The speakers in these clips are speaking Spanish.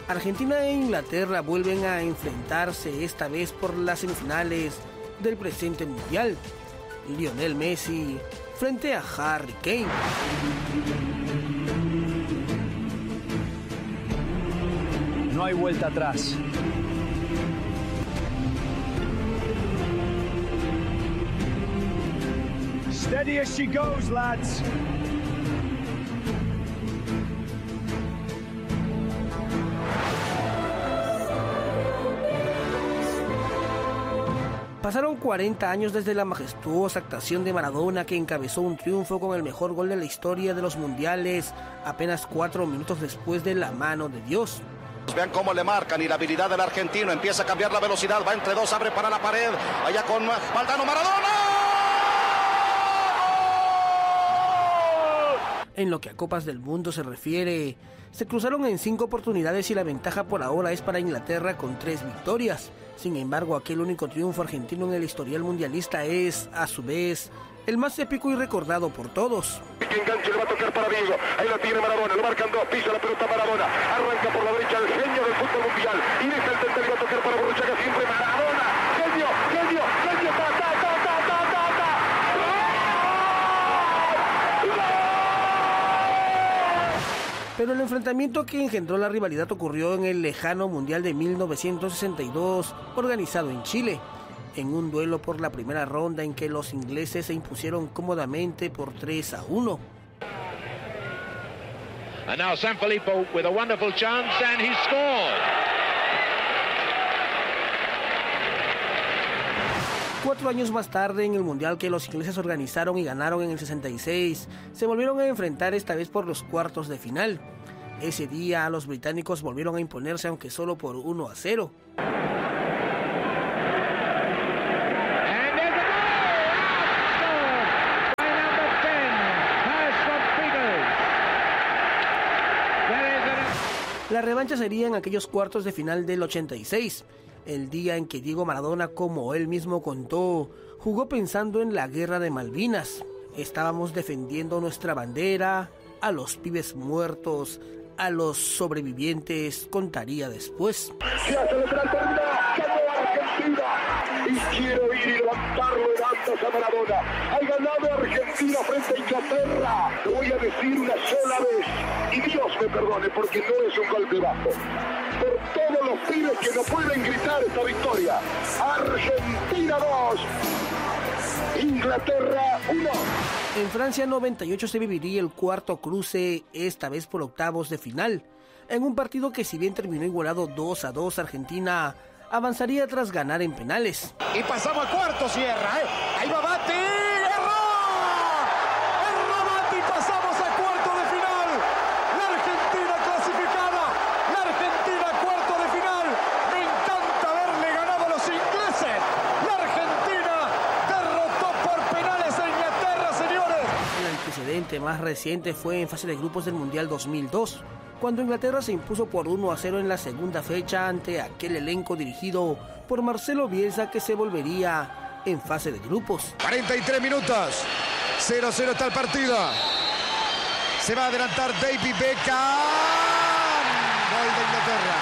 Argentina e Inglaterra vuelven a enfrentarse, esta vez por las semifinales del presente mundial. Lionel Messi frente a Harry Kane. No hay vuelta atrás. Steady as she goes, lads. Pasaron 40 años desde la majestuosa actuación de Maradona, que encabezó un triunfo con el mejor gol de la historia de los mundiales, apenas 4 minutos después de la mano de Dios. Vean cómo le marcan y la habilidad del argentino, empieza a cambiar la velocidad, va entre dos, abre para la pared, allá con Valdano, Maradona. En lo que a Copas del Mundo se refiere, se cruzaron en 5 oportunidades y la ventaja por ahora es para Inglaterra con 3 victorias. Sin embargo, aquel único triunfo argentino en el historial mundialista es, a su vez, el más épico y recordado por todos. Que enganche, le va a tocar para Vigo, ahí la tiene Maradona, lo marcan dos, pisa la pelota Maradona, arranca por la derecha el genio del fútbol mundial, y deja el centro y va a tocar para Borruchaga, siempre Maradona, genio, genio, genio, ta, ta, ta, ta, ta, ta, ta. Pero el enfrentamiento que engendró la rivalidad ocurrió en el lejano Mundial de 1962, organizado en Chile, en un duelo por la primera ronda en que los ingleses se impusieron cómodamente por 3-1. And now Sanfilippo with a wonderful chance and he scored. 4 años más tarde, en el Mundial que los ingleses organizaron y ganaron en el 66, se volvieron a enfrentar esta vez por los cuartos de final. Ese día los británicos volvieron a imponerse, aunque solo por 1-0. La revancha sería en aquellos cuartos de final del 86, el día en que Diego Maradona, como él mismo contó, jugó pensando en la guerra de Malvinas. Estábamos defendiendo nuestra bandera, a los pibes muertos, a los sobrevivientes, contaría después. Se hace lateral, termina, ganó Argentina, y quiero ir y levantarlo en altas a Maradona. Ha ganado Argentina frente a Inglaterra. Lo voy a decir una sola vez, y Dios me perdone porque no es un golpe bajo. Por todos los pibes que no pueden gritar esta victoria. Argentina 2, Inglaterra 1. En Francia 98 se viviría el cuarto cruce, esta vez por octavos de final. En un partido que, si bien terminó igualado 2-2, Argentina avanzaría tras ganar en penales. Y pasamos a cuarto, cierra, ahí va Batti, erró Batti, pasamos a cuarto de final. La Argentina clasificada, la Argentina cuarto de final. Me encanta haberle ganado a los ingleses. La Argentina derrotó por penales a Inglaterra, señores. El antecedente más reciente fue en fase de grupos del Mundial 2002, cuando Inglaterra se impuso por 1-0 en la segunda fecha ante aquel elenco dirigido por Marcelo Bielsa, que se volvería en fase de grupos. 43 minutos, 0-0 está el partido. Se va a adelantar David Beckham. Gol de Inglaterra.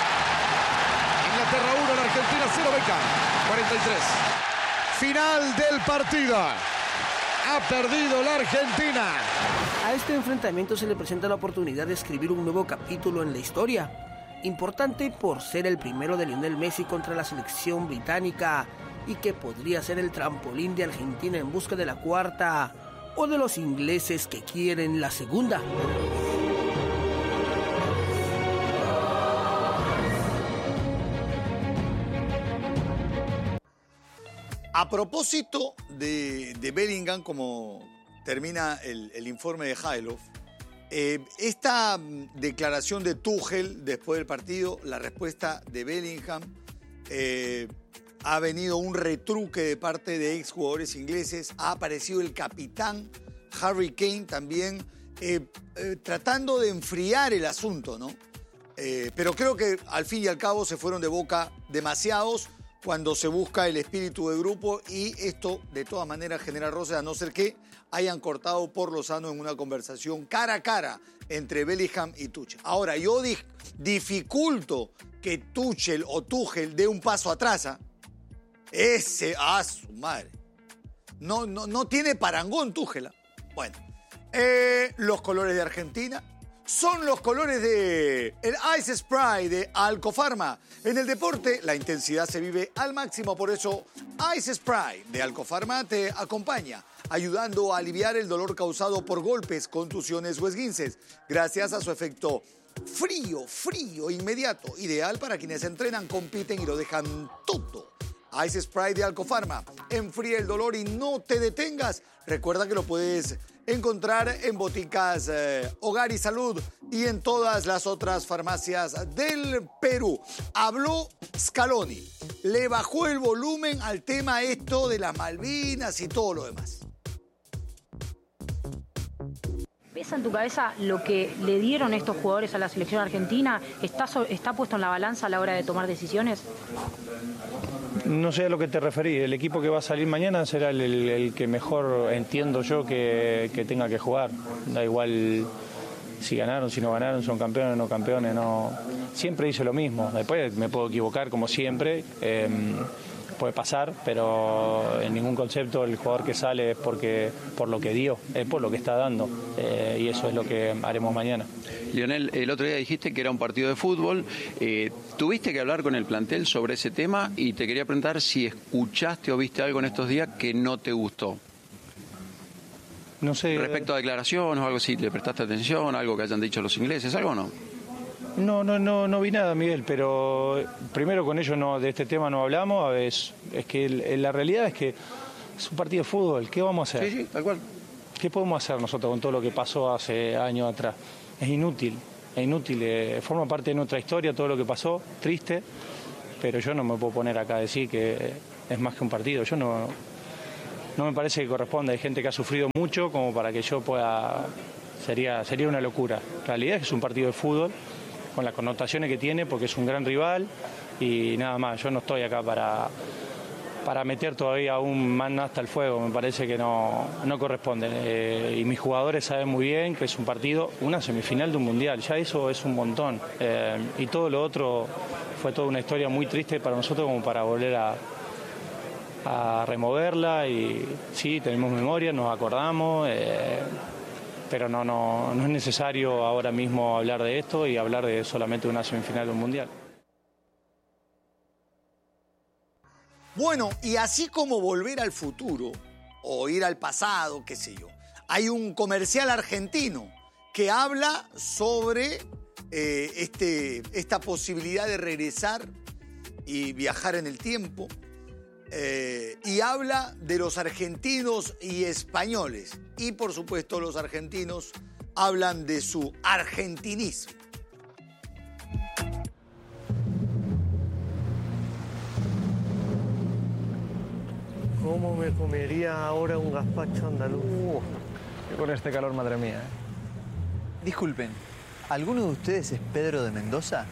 Inglaterra 1, la Argentina 0, Beckham. 43. Final del partido. Ha perdido la Argentina. A este enfrentamiento se le presenta la oportunidad de escribir un nuevo capítulo en la historia, importante por ser el primero de Lionel Messi contra la selección británica y que podría ser el trampolín de Argentina en busca de la cuarta, o de los ingleses que quieren la segunda. A propósito de Bellingham, como termina el informe de Hailov, esta declaración de Tuchel después del partido, la respuesta de Bellingham, ha venido un retruque de parte de exjugadores ingleses, ha aparecido el capitán Harry Kane también, tratando de enfriar el asunto, ¿no? Pero creo que al fin y al cabo se fueron de boca demasiados, cuando se busca el espíritu de grupo, y esto de todas maneras genera roces, a no ser que hayan cortado por lo sano en una conversación cara a cara entre Bellingham y Tuchel. Ahora, yo dificulto que Tuchel o Tuchel dé un paso atrás. Su madre. No tiene parangón Tuchel. Bueno, los colores de Argentina son los colores de el Ice Spray de Alcofarma. En el deporte, la intensidad se vive al máximo, por eso Ice Spray de Alcofarma te acompaña, ayudando a aliviar el dolor causado por golpes, contusiones o esguinces, gracias a su efecto frío, inmediato, ideal para quienes entrenan, compiten y lo dejan todo. Ice Spray de Alcofarma, enfría el dolor y no te detengas. Recuerda que lo puedes encontrar en boticas Hogar y Salud y en todas las otras farmacias del Perú. Habló Scaloni, le bajó el volumen al tema esto de las Malvinas y todo lo demás. ¿Pesa en tu cabeza lo que le dieron estos jugadores a la selección argentina? ¿Está puesto en la balanza a la hora de tomar decisiones? No sé a lo que te referís. El equipo que va a salir mañana será el que mejor entiendo yo que tenga que jugar. Da igual si ganaron, si no ganaron, son campeones o no campeones. No. Siempre hice lo mismo. Después me puedo equivocar como siempre. Puede pasar, pero en ningún concepto el jugador que sale es por lo que dio, es por lo que está dando, y eso es lo que haremos mañana. Lionel, el otro día dijiste que era un partido de fútbol, tuviste que hablar con el plantel sobre ese tema y te quería preguntar si escuchaste o viste algo en estos días que no te gustó. No sé. Respecto a declaraciones o algo así, ¿le prestaste atención, algo que hayan dicho los ingleses, algo o no? No vi nada, Miguel, pero primero con ellos de este tema no hablamos. Es que la realidad es que es un partido de fútbol. ¿Qué vamos a hacer? Sí, tal cual. ¿Qué podemos hacer nosotros con todo lo que pasó hace años atrás? Es inútil, forma parte de nuestra historia todo lo que pasó, triste, pero yo no me puedo poner acá a decir que es más que un partido. Yo no me parece que corresponda. Hay gente que ha sufrido mucho como para que yo pueda... Sería una locura. La realidad es que es un partido de fútbol, con las connotaciones que tiene, porque es un gran rival y nada más. Yo no estoy acá para meter todavía aún más hasta el fuego, me parece que no corresponde. Y mis jugadores saben muy bien que es un partido, una semifinal de un mundial, ya eso es un montón. Y todo lo otro fue toda una historia muy triste para nosotros como para volver a removerla. Y sí, tenemos memoria, nos acordamos, pero no es necesario ahora mismo hablar de esto y hablar de solamente una semifinal de un mundial. Bueno, y así como volver al futuro o ir al pasado, qué sé yo, hay un comercial argentino que habla sobre esta posibilidad de regresar y viajar en el tiempo, y habla de los argentinos y españoles. Y por supuesto los argentinos hablan de su argentinismo. ¿Cómo me comería ahora un gazpacho andaluz? Con este calor, madre mía. Disculpen, ¿alguno de ustedes es Pedro de Mendoza?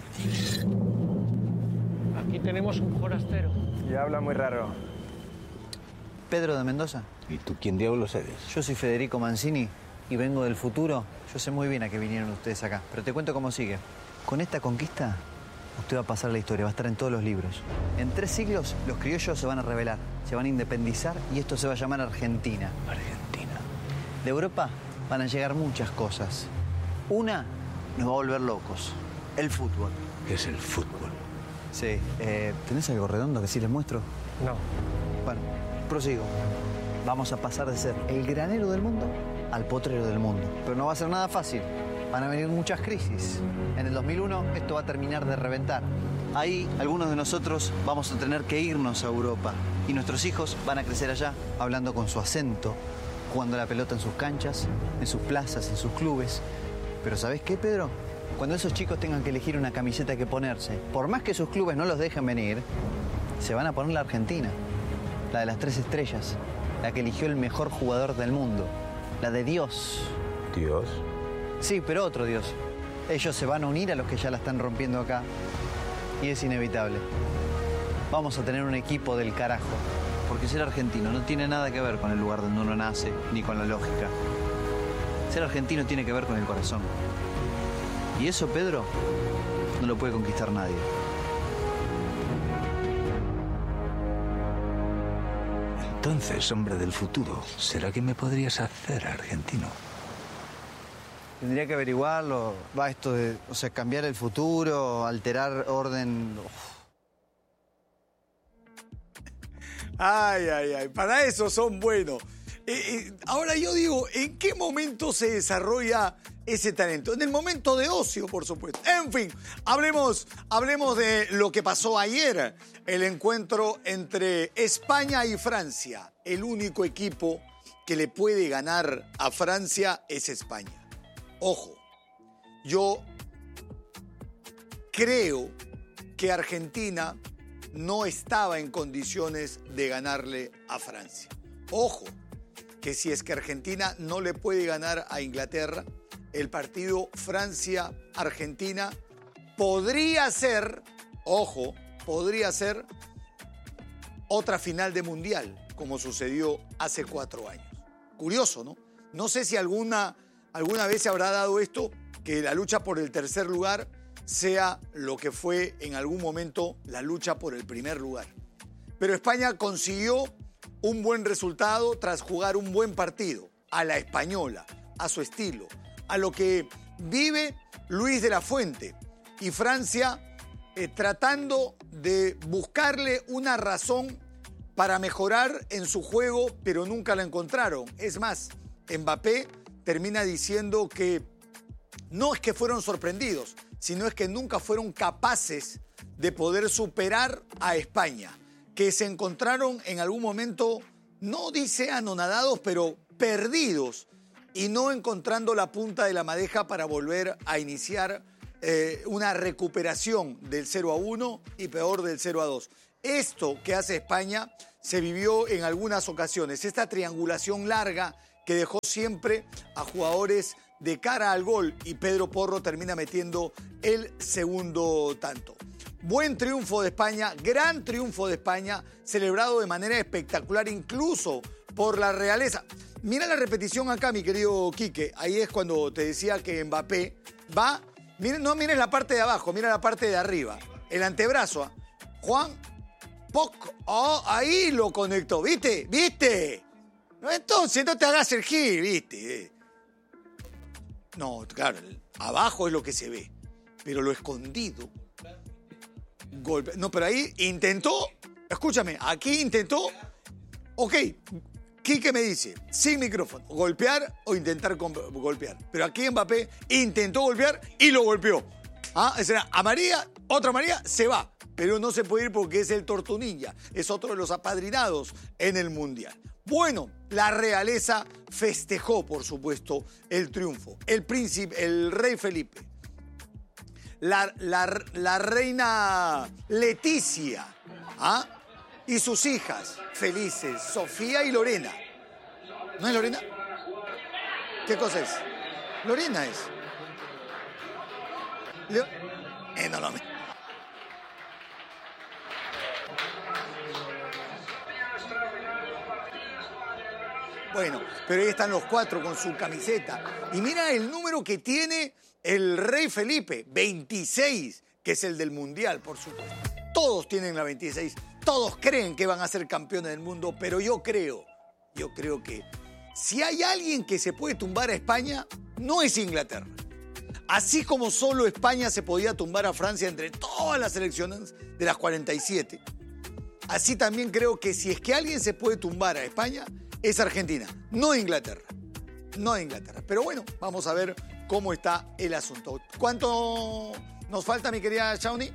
Aquí tenemos un forastero. Y habla muy raro. ¿Pedro de Mendoza? ¿Y tú quién diablos eres? Yo soy Federico Mancini y vengo del futuro. Yo sé muy bien a qué vinieron ustedes acá, pero te cuento cómo sigue. Con esta conquista, usted va a pasar la historia, va a estar en todos los libros. En 3 siglos, los criollos se van a rebelar, se van a independizar y esto se va a llamar Argentina. Argentina. De Europa van a llegar muchas cosas. Una nos va a volver locos, el fútbol. ¿Qué es el fútbol? Sí. ¿Tenés algo redondo que sí les muestro? No. Bueno, prosigo. Vamos a pasar de ser el granero del mundo al potrero del mundo. Pero no va a ser nada fácil. Van a venir muchas crisis. En el 2001 esto va a terminar de reventar. Ahí algunos de nosotros vamos a tener que irnos a Europa. Y nuestros hijos van a crecer allá, hablando con su acento, jugando la pelota en sus canchas, en sus plazas, en sus clubes. Pero ¿sabés qué, Pedro? Cuando esos chicos tengan que elegir una camiseta que ponerse, por más que sus clubes no los dejen venir, se van a poner la Argentina. La de las 3 estrellas, la que eligió el mejor jugador del mundo, la de Dios. ¿Dios? Sí, pero otro Dios. Ellos se van a unir a los que ya la están rompiendo acá. Y es inevitable. vamos a tener un equipo del carajo. Porque ser argentino no tiene nada que ver con el lugar donde uno nace, ni con la lógica. Ser argentino tiene que ver con el corazón. Y eso, Pedro, no lo puede conquistar nadie. Entonces, hombre del futuro, ¿será que me podrías hacer argentino? Tendría que averiguarlo. Va esto de, o sea, cambiar el futuro, alterar orden. Ay, ay, ay, para eso son buenos. Ahora yo digo, ¿en qué momento se desarrolla ese talento? En el momento de ocio, por supuesto. En fin, hablemos de lo que pasó ayer, el encuentro entre España y Francia. El único equipo que le puede ganar a Francia es España. Ojo, yo creo que Argentina no estaba en condiciones de ganarle a Francia. Ojo, que si es que Argentina no le puede ganar a Inglaterra, el partido Francia-Argentina podría ser, ojo, podría ser otra final de Mundial, como sucedió hace 4 años. Curioso, ¿no? No sé si alguna vez se habrá dado esto, que la lucha por el tercer lugar sea lo que fue en algún momento la lucha por el primer lugar. Pero España consiguió un buen resultado tras jugar un buen partido, a la española, a su estilo, a lo que vive Luis de la Fuente. Y Francia tratando de buscarle una razón para mejorar en su juego, pero nunca la encontraron. Es más, Mbappé termina diciendo que no es que fueron sorprendidos, sino es que nunca fueron capaces de poder superar a España, que se encontraron en algún momento, no dice anonadados, pero perdidos, y no encontrando la punta de la madeja para volver a iniciar una recuperación del 0-1 y peor del 0-2. Esto que hace España se vivió en algunas ocasiones, esta triangulación larga que dejó siempre a jugadores de cara al gol, y Pedro Porro termina metiendo el segundo tanto. Buen triunfo de España, gran triunfo de España, celebrado de manera espectacular incluso por la realeza. Mira la repetición acá, mi querido Quique. Ahí es cuando te decía que Mbappé va, no mires la parte de abajo, mira la parte de arriba, el antebrazo. Juan, ahí lo conectó, ¿viste? Entonces no te hagas el gil, ¿viste? No, claro, abajo es lo que se ve, pero lo escondido. Golpe. No, pero ahí intentó, escúchame, aquí intentó, ok, Quique me dice, sin micrófono, golpear o intentar golpear. Pero aquí Mbappé intentó golpear y lo golpeó. Esa era amarilla, otra amarilla, se va. Pero no se puede ir porque es el Tortunilla, es otro de los apadrinados en el Mundial. Bueno, la realeza festejó, por supuesto, el triunfo. El príncipe, el rey Felipe, la reina Leticia, y sus hijas felices, Sofía y Lorena. ¿No es Lorena? ¿Qué cosa es? Lorena es. No. Bueno, pero ahí están los 4 con su camiseta. Y mira el número que tiene el rey Felipe, 26, que es el del Mundial, por supuesto. Todos tienen la 26, todos creen que van a ser campeones del mundo, pero yo creo que si hay alguien que se puede tumbar a España, no es Inglaterra. Así como solo España se podía tumbar a Francia entre todas las selecciones de las 47, así también creo que si es que alguien se puede tumbar a España, es Argentina, no Inglaterra. No Inglaterra. Pero bueno, vamos a ver cómo está el asunto. ¿Cuánto nos falta, mi querida Shawnee?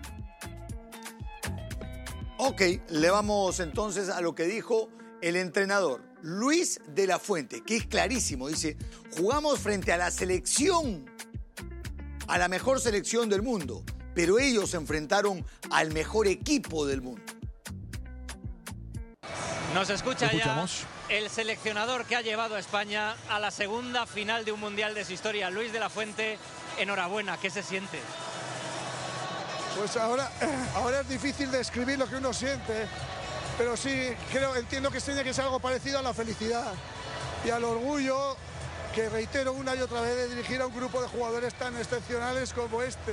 Ok, le vamos entonces a lo que dijo el entrenador Luis de la Fuente, que es clarísimo. Dice, jugamos frente a la selección, a la mejor selección del mundo, pero ellos se enfrentaron al mejor equipo del mundo. Nos escucha ya el seleccionador que ha llevado a España a la segunda final de un Mundial de su historia, Luis de la Fuente. Enhorabuena, ¿qué se siente? Pues ahora es difícil describir lo que uno siente, pero sí entiendo que tiene que ser algo parecido a la felicidad y al orgullo que reitero una y otra vez de dirigir a un grupo de jugadores tan excepcionales como este.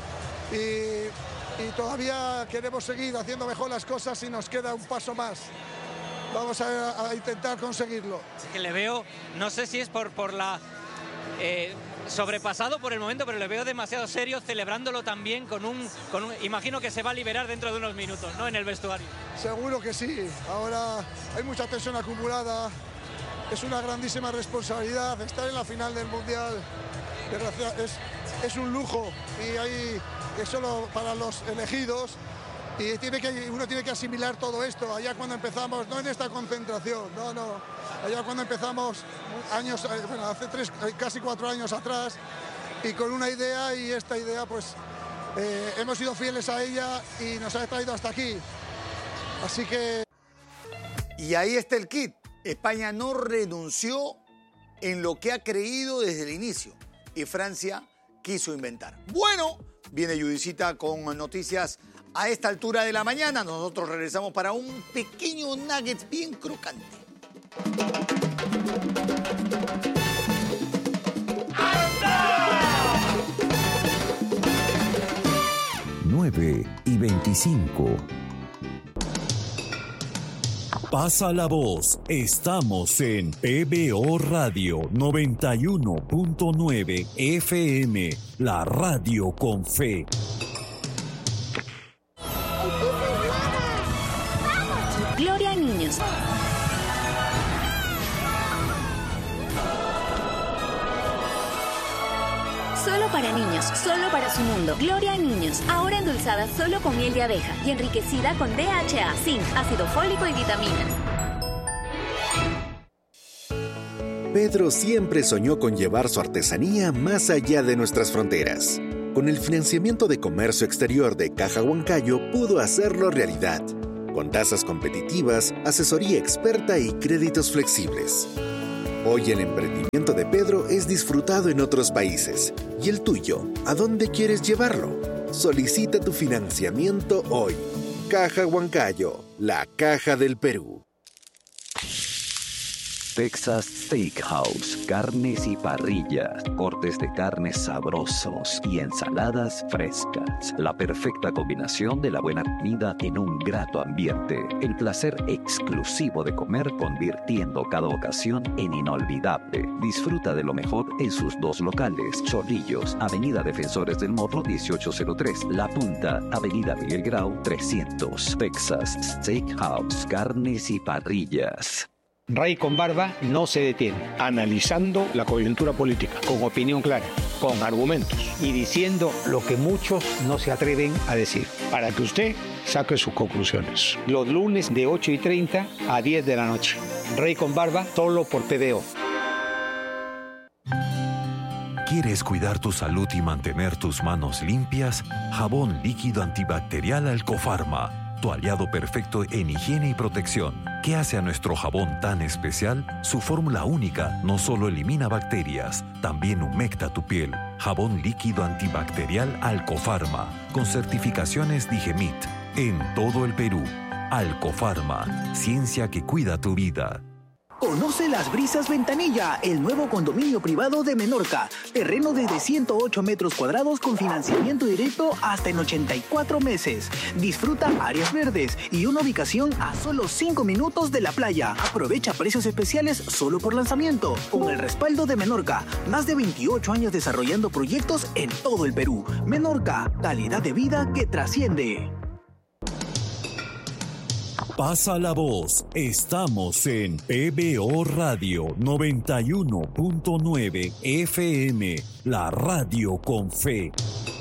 Y todavía queremos seguir haciendo mejor las cosas y nos queda un paso más. Vamos a intentar conseguirlo. Es que le veo, no sé si es por la... sobrepasado por el momento, pero le veo demasiado serio, celebrándolo también con un... Imagino que se va a liberar dentro de unos minutos, ¿no?, en el vestuario. Seguro que sí. Ahora hay mucha tensión acumulada. Es una grandísima responsabilidad. Estar en la final del Mundial es un lujo y es solo para los elegidos. Y uno tiene que asimilar todo esto. Allá cuando empezamos, no en esta concentración, no. Allá cuando empezamos hace casi 4 años atrás, y con una idea, y esta idea pues hemos sido fieles a ella y nos ha traído hasta aquí. Así que... Y ahí está el kit. España no renunció en lo que ha creído desde el inicio y Francia quiso inventar. Bueno, viene Judicita con noticias a esta altura de la mañana. Nosotros regresamos para un pequeño nugget bien crocante. 9:25. Pasa la voz. Estamos en PBO Radio 91.9 FM, la radio con fe. Gloria a niños. Solo para niños, solo para su mundo. Gloria a niños, ahora endulzada solo con miel de abeja y enriquecida con DHA, zinc, ácido fólico y vitaminas. Pedro siempre soñó con llevar su artesanía más allá de nuestras fronteras. Con el financiamiento de comercio exterior de Caja Huancayo pudo hacerlo realidad. Con tasas competitivas, asesoría experta y créditos flexibles. Hoy el emprendimiento de Pedro es disfrutado en otros países. ¿Y el tuyo? ¿A dónde quieres llevarlo? Solicita tu financiamiento hoy. Caja Huancayo, la caja del Perú. Texas Steakhouse, carnes y parrillas, cortes de carnes sabrosos y ensaladas frescas. La perfecta combinación de la buena comida en un grato ambiente. El placer exclusivo de comer convirtiendo cada ocasión en inolvidable. Disfruta de lo mejor en sus 2 locales. Chorrillos, Avenida Defensores del Morro 1803. La Punta, Avenida Miguel Grau 300. Texas Steakhouse, carnes y parrillas. Ray con Barba no se detiene, analizando la coyuntura política, con opinión clara, con argumentos y diciendo lo que muchos no se atreven a decir, para que usted saque sus conclusiones. Los lunes de 8:30 a 10 de la noche. Ray con Barba, solo por PBO. ¿Quieres cuidar tu salud y mantener tus manos limpias? Jabón líquido antibacterial Alcofarma, tu aliado perfecto en higiene y protección. ¿Qué hace a nuestro jabón tan especial? Su fórmula única no solo elimina bacterias, también humecta tu piel. Jabón líquido antibacterial Alcofarma, con certificaciones Digemit, en todo el Perú. Alcofarma, ciencia que cuida tu vida. Conoce Las Brisas Ventanilla, el nuevo condominio privado de Menorca. Terreno desde 108 metros cuadrados con financiamiento directo hasta en 84 meses. Disfruta áreas verdes y una ubicación a solo 5 minutos de la playa. Aprovecha precios especiales solo por lanzamiento. Con el respaldo de Menorca, más de 28 años desarrollando proyectos en todo el Perú. Menorca, calidad de vida que trasciende. Pasa la voz. Estamos en PBO Radio 91.9 FM, la radio con fe.